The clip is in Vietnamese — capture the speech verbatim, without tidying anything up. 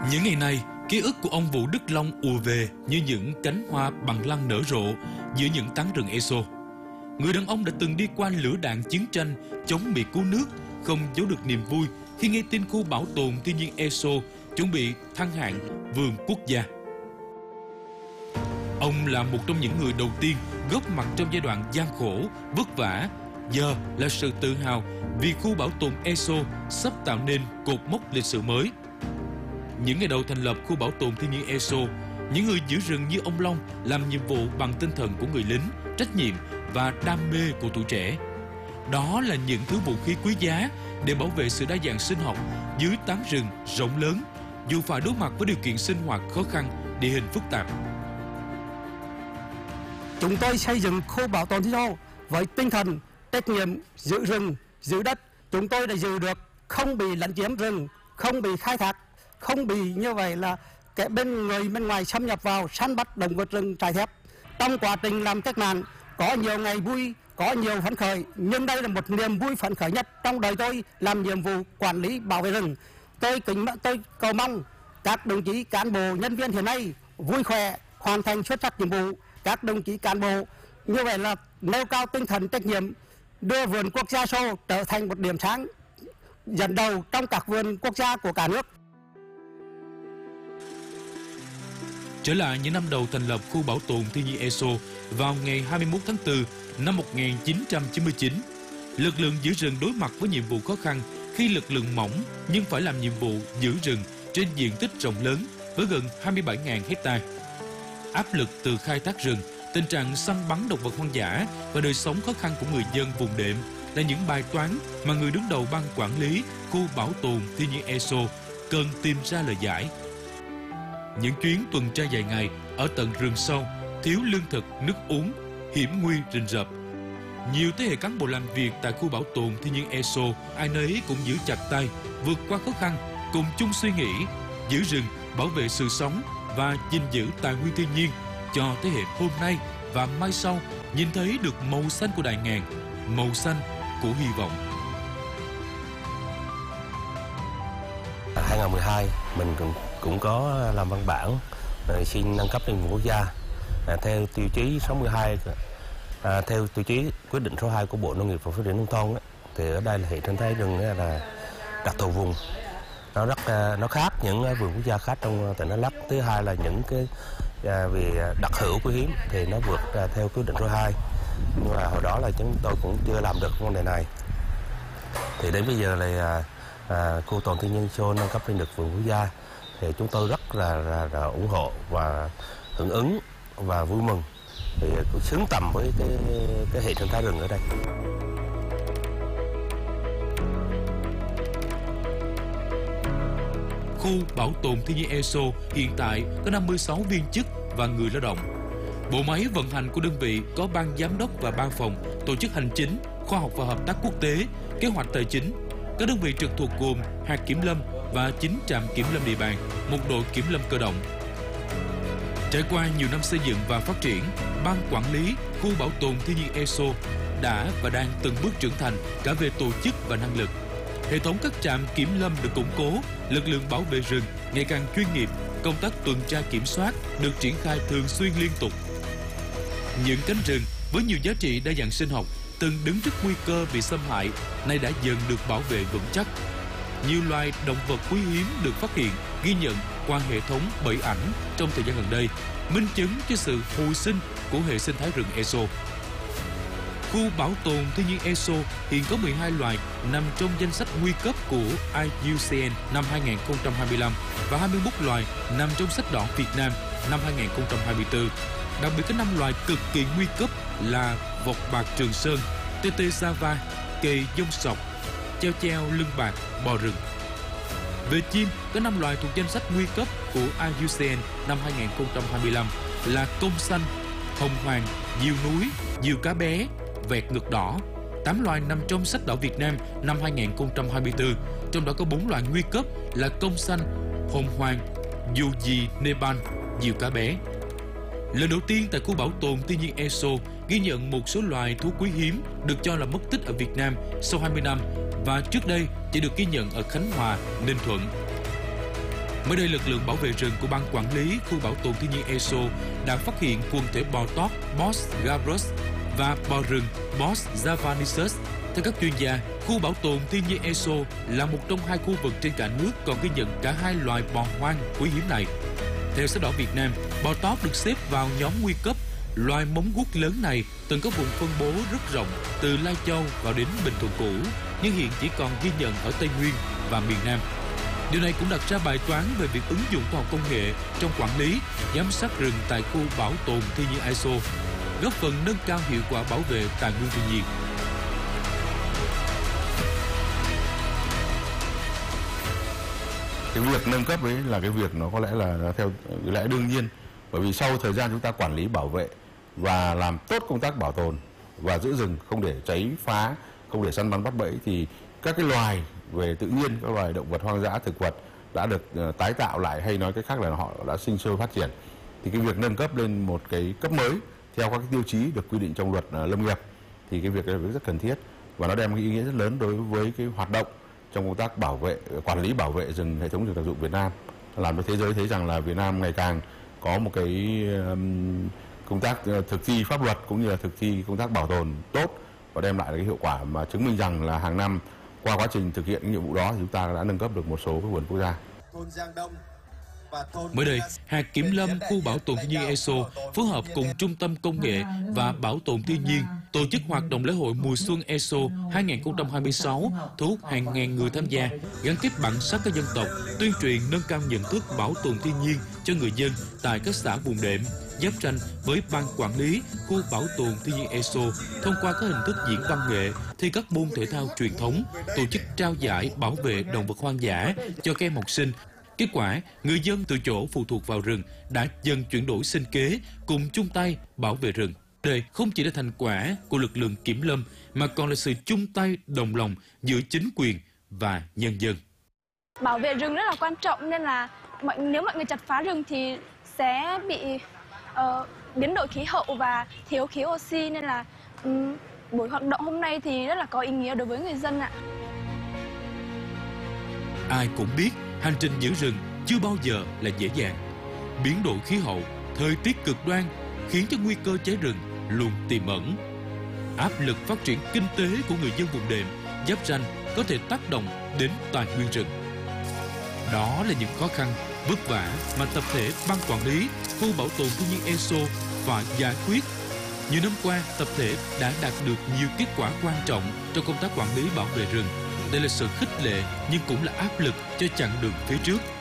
Những ngày này, ký ức của ông Vũ Đức Long ùa về như những cánh hoa bằng lăng nở rộ giữa những tán rừng Eso. Người đàn ông đã từng đi qua lửa đạn chiến tranh chống bị cứu nước, không giấu được niềm vui khi nghe tin khu bảo tồn thiên nhiên Eso chuẩn bị thăng hạng vườn quốc gia. Ông là một trong những người đầu tiên góp mặt trong giai đoạn gian khổ, vất vả. Giờ là sự tự hào vì khu bảo tồn Eso sắp tạo nên cột mốc lịch sử mới. Những ngày đầu thành lập khu bảo tồn thiên nhiên Eso, những người giữ rừng như ông Long làm nhiệm vụ bằng tinh thần của người lính, trách nhiệm và đam mê của tuổi trẻ. Đó là những thứ vũ khí quý giá để bảo vệ sự đa dạng sinh học dưới tán rừng rộng lớn, dù phải đối mặt với điều kiện sinh hoạt khó khăn, địa hình phức tạp. Chúng tôi xây dựng khu bảo tồn thiên nhiên với tinh thần trách nhiệm giữ rừng, giữ đất. Chúng tôi đã giữ được không bị lấn chiếm rừng, không bị khai thác, không bị như vậy là kẻ bên người bên ngoài xâm nhập vào săn bắt động vật rừng trái phép. Trong quá trình làm cách mạng có nhiều ngày vui, có nhiều phấn khởi, nhưng đây là một niềm vui phấn khởi nhất trong đời tôi làm nhiệm vụ quản lý bảo vệ rừng. Tôi kính tôi cầu mong các đồng chí cán bộ nhân viên hiện nay vui khỏe, hoàn thành xuất sắc nhiệm vụ. Các đồng chí cán bộ như vậy là nêu cao tinh thần trách nhiệm, đưa vườn quốc gia Eso trở thành một điểm sáng dẫn đầu trong các vườn quốc gia của cả nước. Trở lại những năm đầu thành lập khu bảo tồn thiên nhiên Eso vào ngày hai mươi mốt tháng tư năm một nghìn chín trăm chín mươi chín, lực lượng giữ rừng đối mặt với nhiệm vụ khó khăn khi lực lượng mỏng nhưng phải làm nhiệm vụ giữ rừng trên diện tích rộng lớn với gần hai mươi bảy nghìn hectare. Áp lực từ khai thác rừng, tình trạng săn bắn động vật hoang dã và đời sống khó khăn của người dân vùng đệm là những bài toán mà người đứng đầu ban quản lý khu bảo tồn thiên nhiên Eso cần tìm ra lời giải. Những chuyến tuần tra dài ngày ở tận rừng sâu, thiếu lương thực, nước uống, hiểm nguy rình rập. Nhiều thế hệ cán bộ làm việc tại khu bảo tồn thiên nhiên Eso, ai nấy cũng giữ chặt tay, vượt qua khó khăn, cùng chung suy nghĩ, giữ rừng, bảo vệ sự sống và gìn giữ tài nguyên thiên nhiên cho thế hệ hôm nay và mai sau nhìn thấy được màu xanh của đại ngàn, màu xanh của hy vọng. hai không một hai mình cũng, cũng có làm văn bản xin nâng cấp lên vườn quốc gia à, theo tiêu chí sáu mươi hai, à, theo tiêu chí quyết định số hai của Bộ Nông nghiệp và Phát triển nông thôn ấy, thì ở đây là hệ sinh thái rừng là đặc thù vùng, nó rất nó khác những vườn quốc gia khác trong tỉnh Đắk Lắk. Thứ hai là những cái à, về đặc hữu quý hiếm thì nó vượt à, theo quyết định số hai, nhưng mà hồi đó là chúng tôi cũng chưa làm được vấn đề này. Thì đến bây giờ là à, khu tồn thiên nhiên Eso nâng cấp lên được vườn quốc gia thì chúng tôi rất là, là, là ủng hộ và hưởng ứng và vui mừng, thì cũng xứng tầm với cái, cái hệ sinh thái rừng ở đây. Khu bảo tồn thiên nhiên Eso hiện tại có năm mươi sáu viên chức và người lao động. Bộ máy vận hành của đơn vị có ban giám đốc và ban phòng, tổ chức hành chính, khoa học và hợp tác quốc tế, kế hoạch tài chính. Các đơn vị trực thuộc gồm hạt kiểm lâm và chín trạm kiểm lâm địa bàn, một đội kiểm lâm cơ động. Trải qua nhiều năm xây dựng và phát triển, ban quản lý khu bảo tồn thiên nhiên Eso đã và đang từng bước trưởng thành cả về tổ chức và năng lực. Hệ thống các trạm kiểm lâm được củng cố, lực lượng bảo vệ rừng ngày càng chuyên nghiệp, công tác tuần tra kiểm soát được triển khai thường xuyên liên tục. Những cánh rừng với nhiều giá trị đa dạng sinh học từng đứng trước nguy cơ bị xâm hại, nay đã dần được bảo vệ vững chắc. Nhiều loài động vật quý hiếm được phát hiện, ghi nhận qua hệ thống bẫy ảnh trong thời gian gần đây, minh chứng cho sự hồi sinh của hệ sinh thái rừng Eso. Khu bảo tồn thiên nhiên Eso hiện có mười hai loài nằm trong danh sách nguy cấp của I U C N năm hai nghìn không trăm hai mươi lăm và hai mươi mốt loài nằm trong sách đỏ Việt Nam năm hai nghìn không trăm hai mươi tư. Đặc biệt có năm loài cực kỳ nguy cấp là vọc bạc Trường Sơn, tê tê Java, cây dông sọc, treo treo lưng bạc, bò rừng. Về chim, có năm loài thuộc danh sách nguy cấp của I U C N năm hai nghìn không trăm hai mươi lăm là công xanh, hồng hoàng, diều núi, diều cá bé, vẹt ngực đỏ. tám loài nằm trong sách đỏ Việt Nam năm hai nghìn không trăm hai mươi tư, trong đó có bốn loài nguy cấp là công xanh, hồng hoàng, dù gì Nepal, diều cá bé. Lần đầu tiên tại khu bảo tồn thiên nhiên Eso ghi nhận một số loài thú quý hiếm được cho là mất tích ở Việt Nam sau hai mươi năm và trước đây chỉ được ghi nhận ở Khánh Hòa, Ninh Thuận. Mới đây, lực lượng bảo vệ rừng của Ban Quản lý Khu Bảo tồn Thiên nhiên e ét ô đã phát hiện quần thể bò tót Bos gabrus và bò rừng Bos javanicus. Theo các chuyên gia, Khu Bảo tồn Thiên nhiên e ét ô là một trong hai khu vực trên cả nước còn ghi nhận cả hai loài bò hoang quý hiếm này. Theo Sách đỏ Việt Nam, bò tót được xếp vào nhóm nguy cấp. Loài móng guốc lớn này từng có vùng phân bố rất rộng từ Lai Châu vào đến Bình Thuận cũ, nhưng hiện chỉ còn ghi nhận ở Tây Nguyên và miền Nam. Điều này cũng đặt ra bài toán về việc ứng dụng khoa học công nghệ trong quản lý, giám sát rừng tại Khu Bảo tồn Thiên nhiên e ét ô, góp phần nâng cao hiệu quả bảo vệ tài nguyên thiên nhiên. Cái việc nâng cấp ấy là cái việc nó có lẽ là theo lẽ đương nhiên, bởi vì sau thời gian chúng ta quản lý bảo vệ và làm tốt công tác bảo tồn và giữ rừng, không để cháy phá, không để săn bắn bắt bẫy, thì các cái loài về tự nhiên, các loài động vật hoang dã, thực vật đã được uh, tái tạo lại, hay nói cách khác là họ đã sinh sôi phát triển. Thì cái việc nâng cấp lên một cái cấp mới theo các cái tiêu chí được quy định trong luật uh, lâm nghiệp thì cái việc này rất cần thiết, và nó đem cái ý nghĩa rất lớn đối với cái hoạt động trong công tác bảo vệ, quản lý bảo vệ rừng, hệ thống rừng đặc dụng Việt Nam, làm cho thế giới thấy rằng là Việt Nam ngày càng có một cái um, công tác uh, thực thi pháp luật cũng như là thực thi công tác bảo tồn tốt và đem lại cái hiệu quả mà chứng minh rằng là hàng năm qua quá trình thực hiện cái nhiệm vụ đó thì chúng ta đã nâng cấp được một số cái vườn quốc gia. Mới đây, hạt kiểm lâm Khu Bảo tồn Thiên nhiên e ét ô phối hợp cùng Trung tâm Công nghệ và Bảo tồn Thiên nhiên tổ chức hoạt động lễ hội mùa xuân e ét ô hai không hai sáu, thu hút hàng ngàn người tham gia, gắn kết bản sắc các dân tộc, tuyên truyền nâng cao nhận thức bảo tồn thiên nhiên cho người dân tại các xã vùng đệm giáp ranh với Ban Quản lý Khu Bảo tồn Thiên nhiên e ét ô thông qua các hình thức diễn văn nghệ, thi các môn thể thao truyền thống, tổ chức trao giải bảo vệ động vật hoang dã cho các em học sinh. Kết quả, người dân từ chỗ phụ thuộc vào rừng đã dần chuyển đổi sinh kế, cùng chung tay bảo vệ rừng. Đây không chỉ là thành quả của lực lượng kiểm lâm mà còn là sự chung tay đồng lòng giữa chính quyền và nhân dân. Bảo vệ rừng rất là quan trọng, nên là mọi, nếu mọi người chặt phá rừng thì sẽ bị uh, biến đổi khí hậu và thiếu khí oxy, nên là um, buổi hoạt động hôm nay thì rất là có ý nghĩa đối với người dân ạ. Ai cũng biết hành trình giữ rừng chưa bao giờ là dễ dàng. Biến đổi khí hậu, thời tiết cực đoan khiến cho nguy cơ cháy rừng luôn tiềm ẩn. Áp lực phát triển kinh tế của người dân vùng đệm giáp ranh có thể tác động đến tài nguyên rừng. Đó là những khó khăn, vất vả mà tập thể Ban Quản lý Khu Bảo tồn Thiên nhiên e ét ô phải giải quyết. Nhiều năm qua, tập thể đã đạt được nhiều kết quả quan trọng trong công tác quản lý bảo vệ rừng. Đây là sự khích lệ nhưng cũng là áp lực cho chặng đường phía trước.